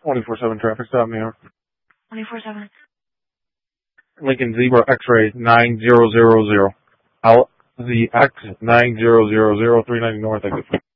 24/7 traffic stop, New York. 24/7. Lincoln Zebra X-ray 9000. LZX 9000 390 North exit.